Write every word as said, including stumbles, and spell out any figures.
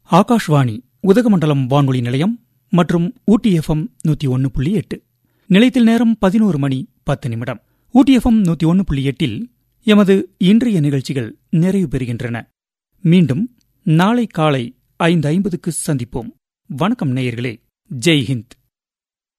ஆகாஷ்வாணி உதகமண்டலம் வானொலி நிலையம் மற்றும் ஊட்டி எஃப்எம் நூத்தி ஒன்னு புள்ளி எட்டு. நிலையத்தில் நேரம் பதினோரு மணி பத்து நிமிடம். ஊட்டி எஃப்எம் நூத்தி ஒன்னு புள்ளி எட்டில் எமது இன்றைய நிகழ்ச்சிகள் நிறைவு பெறுகின்றன. மீண்டும் நாளை காலை ஐந்து ஐம்பதுக்கு சந்திப்போம். வணக்கம் நேயர்களே. ஜெய் ஹிந்த்.